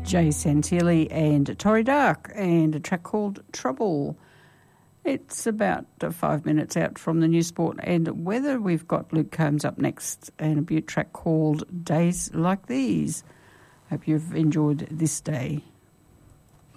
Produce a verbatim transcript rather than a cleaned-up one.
Jay Santilli and Tori Dark, and a track called Trouble. It's about uh, five minutes out from the New Sport and Weather. We've got Luke Combs up next and a beaut track called Days Like These. Hope you've enjoyed this day.